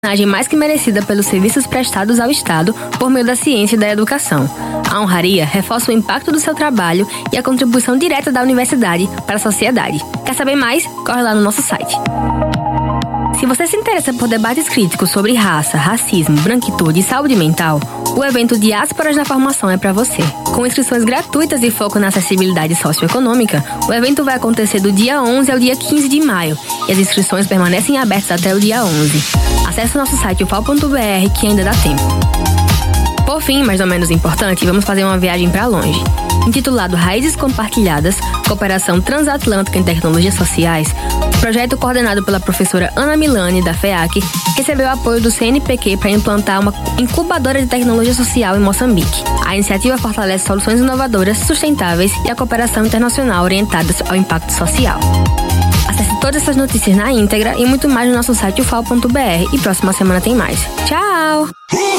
homenagem mais que merecida pelos serviços prestados ao Estado por meio da ciência e da educação. A honraria reforça o impacto do seu trabalho e a contribuição direta da universidade para a sociedade. Quer saber mais? Corre lá no nosso site. Se você se interessa por debates críticos sobre raça, racismo, branquitude e saúde mental, o evento Diásporas na Formação é para você. Com inscrições gratuitas e foco na acessibilidade socioeconômica, o evento vai acontecer do dia 11 ao dia 15 de maio e as inscrições permanecem abertas até o dia 11. Acesse o nosso site ufal.br que ainda dá tempo. Por fim, mas não menos importante, vamos fazer uma viagem para longe. Intitulado Raízes Compartilhadas, Cooperação Transatlântica em Tecnologias Sociais, o projeto coordenado pela professora Ana Milani, da FEAC, recebeu apoio do CNPq para implantar uma incubadora de tecnologia social em Moçambique. A iniciativa fortalece soluções inovadoras, sustentáveis e a cooperação internacional orientadas ao impacto social. Acesse todas essas notícias na íntegra e muito mais no nosso site ufal.br e próxima semana tem mais. Tchau!